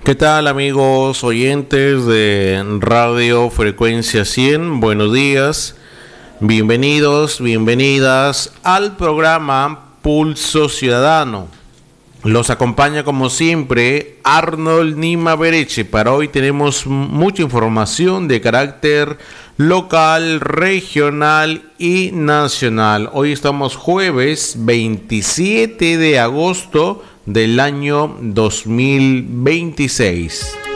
¿Qué tal amigos oyentes de Radio Frecuencia 100? Buenos días, bienvenidos, bienvenidas al programa Pulso Ciudadano. Los acompaña como siempre Arnold Nima Bereche. Para hoy tenemos mucha información de carácter local, regional y nacional. Hoy estamos jueves 27 de agosto del año 2026.